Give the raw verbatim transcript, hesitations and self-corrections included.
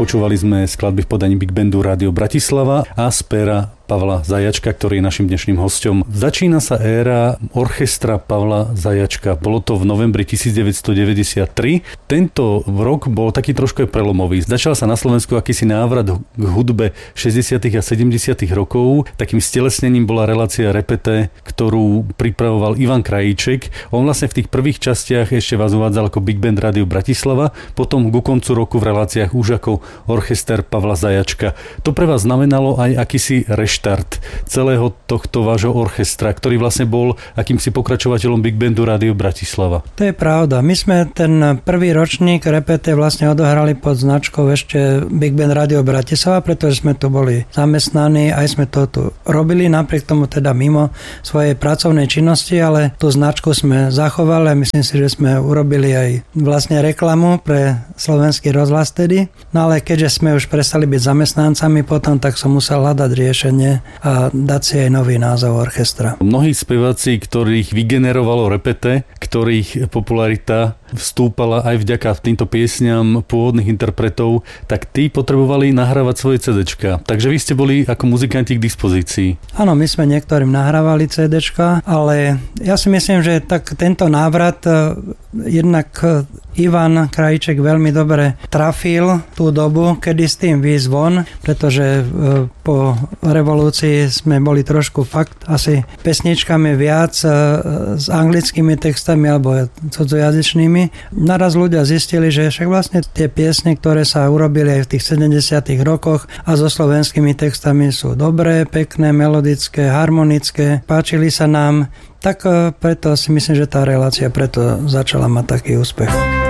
Počúvali sme skladby v podaní Big Bandu Rádio Bratislava a z péra Pavla Zajačka, ktorý je našim dnešným hosťom. Začína sa éra orchestra Pavla Zajačka. Bolo to v novembri devätnásťstodeväťdesiattri. Tento rok bol taký trošku aj prelomový. Začal sa na Slovensku akýsi návrat k hudbe šesťdesiatych a sedemdesiatych rokov. Takým stelesnením bola relácia Repete, ktorú pripravoval Ivan Krajíček. On vlastne v tých prvých častiach ešte vás uvádzal ako Big Band Rádio Bratislava, potom ku koncu roku v reláciách už ako orchester Pavla Zajačka. To pre vás znamenalo aj akýsi štart celého tohto vášho orchestra, ktorý vlastne bol akýmsi pokračovateľom Big Bandu Rádio Bratislava. To je pravda. My sme ten prvý ročník Repete vlastne odohrali pod značkou ešte Big Band Rádio Bratislava, pretože sme tu boli zamestnaní, aj sme to tu robili, napriek tomu teda mimo svojej pracovnej činnosti, ale tú značku sme zachovali a myslím si, že sme urobili aj vlastne reklamu pre Slovenský rozhlas tedy. No ale keďže sme už prestali byť zamestnancami potom, tak som musel hľadať riešenie a dať si aj nový názov orchestra. Mnohí speváci, ktorých vygenerovalo Repete, ktorých popularita vstúpala aj vďaka týmto piesňam pôvodných interpretov, tak tí potrebovali nahrávať svoje cédečka. Takže vy ste boli ako muzikanti k dispozícii. Áno, my sme niektorým nahrávali cédečka, ale ja si myslím, že tak tento návrat jednak Ivan Krajíček veľmi dobre trafil tú dobu, kedy s tým výjsť von, pretože po revolúcii sme boli trošku fakt asi pesničkami viac s anglickými textami alebo cudzojazyčnými. Naraz ľudia zistili, že však vlastne tie piesne, ktoré sa urobili aj v tých sedemdesiatych rokoch a so slovenskými textami sú dobré, pekné, melodické, harmonické, páčili sa nám, tak preto si myslím, že tá relácia preto začala mať taký úspech.